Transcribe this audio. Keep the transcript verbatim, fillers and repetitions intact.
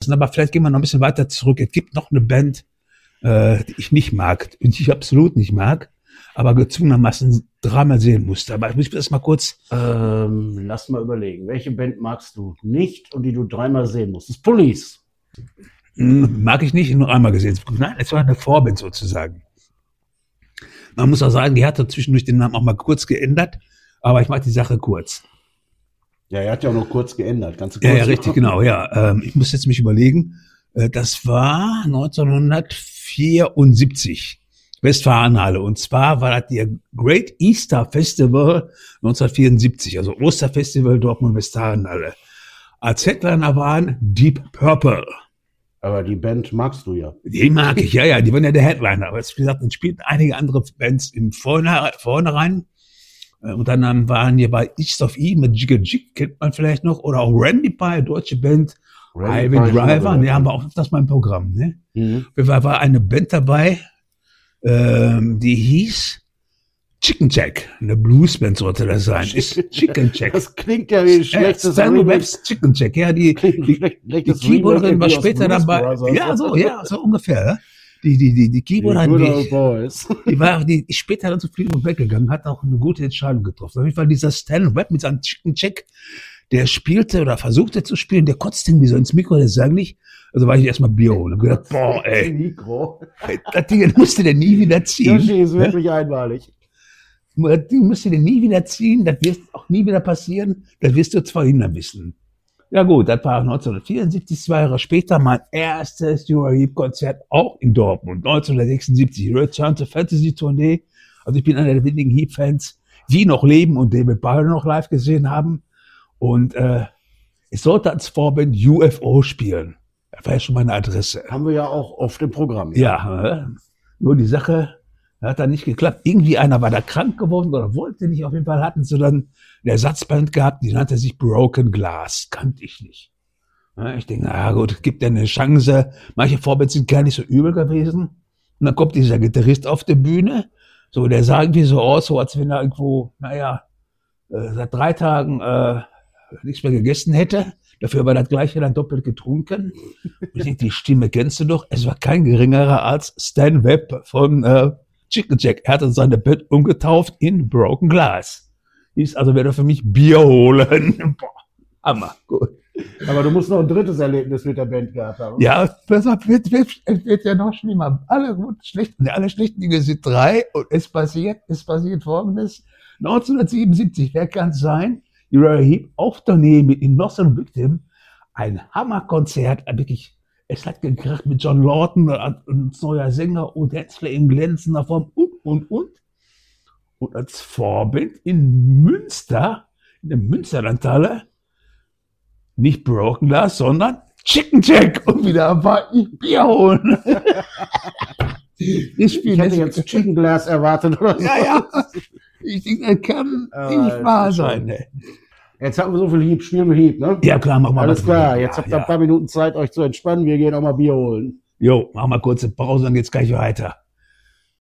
aber vielleicht gehen wir noch ein bisschen weiter zurück. Es gibt noch eine Band, äh, die ich nicht mag, und ich absolut nicht mag, aber gezwungenermaßen dreimal sehen musste. Aber ich muss erst mal kurz... Ähm, lass mal überlegen. Welche Band magst du nicht und die du dreimal sehen musst? Das Police. Mag ich nicht, nur einmal gesehen. Nein, es war eine Vorband sozusagen. Man muss auch sagen, die hatte zwischendurch den Namen auch mal kurz geändert, aber ich mag die Sache kurz. Ja, er hat ja auch noch kurz geändert. Ganz kurz. Ja, ja, richtig, genau, ja. Ähm, ich muss jetzt mich überlegen. Äh, das war neunzehnhundertvierundsiebzig, Westfalenhalle. Und zwar war das die Great Easter Festival neunzehnhundertvierundsiebzig, also Osterfestival Dortmund-Westfalenhalle. Als Headliner waren Deep Purple. Aber die Band magst du ja. Die mag ich, ja, ja, die waren ja der Headliner. Aber wie gesagt, dann spielten einige andere Bands im Vorne, Vornherein. Und dann waren hier bei East of E mit Jigga Jig, kennt man vielleicht noch, oder auch Randy Pie, deutsche Band, Highway Driver, die haben wir auch das mal im Programm. Ne? Mhm. Da war eine Band dabei, ähm, die hieß Chicken Jack, eine Bluesband sollte das sein. Ist Chicken Jack. Das klingt ja wie ein schlechtes Stanley Webb's Chicken Jack, ja, die, die, die, die Keyboarderin war später dabei. Ja, so, ja, so ungefähr, ja. Die, die, die, die Keyboarderin, die, die war, die ist später dann zu viel weggegangen, hat auch eine gute Entscheidung getroffen. Auf jeden Fall dieser Stan Webb mit seinem Chicken Jack, der spielte oder versuchte zu spielen, der kotzt irgendwie so ins Mikro, der sagt nicht. Also war ich erstmal Bier holen und gedacht, boah, ey. Mikro. Das Ding musste der nie wieder ziehen. Yoshi ist wirklich einmalig. Das Ding musst du dir nie wieder ziehen, das wird auch nie wieder passieren, das wirst du zwar hinter wissen. Ja gut, das war neunzehnhundertvierundsiebzig, zwei Jahre später, mein erstes Uriah Heep-Konzert, auch in Dortmund, neunzehnhundertsechsundsiebzig, Return to Fantasy Tournee. Also ich bin einer der wenigen Heep-Fans, die noch leben und David Byrne noch live gesehen haben. Und äh, ich sollte als Vorband U F O spielen. Das war ja schon meine Adresse. Haben wir ja auch oft im Programm. Ja, ja äh, nur die Sache... Hat dann nicht geklappt. Irgendwie einer war da krank geworden oder wollte nicht. Auf jeden Fall hatten sie dann eine Ersatzband gehabt, die nannte sich Broken Glass. Kannte ich nicht. Ja, ich denke, na gut, gibt ja eine Chance. Manche Vorbands sind gar nicht so übel gewesen. Und dann kommt dieser Gitarrist auf die Bühne. So, der sah irgendwie so aus, so als wenn er irgendwo, naja, äh, seit drei Tagen äh, nichts mehr gegessen hätte. Dafür war das Gleiche dann doppelt getrunken. Und ich denke, die Stimme kennst du doch. Es war kein geringerer als Stan Webb von äh, Chicken Jack. Er hatte seine Band umgetauft in Broken Glass. Ist also wieder für mich Bier holen. Boah, Hammer, gut. Aber du musst noch ein drittes Erlebnis mit der Band gehabt haben. Ja, das wird, wird, wird ja noch schlimmer. Alle gut, schlechten, alle schlechten Dinge sind drei und es passiert, es passiert Folgendes. neunzehnhundertsiebenundsiebzig, wer kann es sein? Uriah Heep auf Tournee mit Innocent Victim. Ein Hammerkonzert, wirklich. Es hat gekracht mit John Lawton, ein neuer Sänger und Hetzler in glänzender Form und, und, und. Und als Vorband in Münster, in der Münsterlandhalle, nicht Broken Glass, sondern Chicken Jack. Und wieder war ich Bier holen. Ich, ich hätte jetzt Chicken Glass erwartet oder so. Ja, ja. Ich denke, das kann äh, nicht wahr sein. Ne? Jetzt haben wir so viel Heep, spielen wir Heep, ne? Ja, klar, machen wir Alles das klar, mal. jetzt Ja, habt ihr ja. ein paar Minuten Zeit, euch zu entspannen. Wir gehen auch mal Bier holen. Jo, machen wir kurze Pause, dann geht's gleich weiter.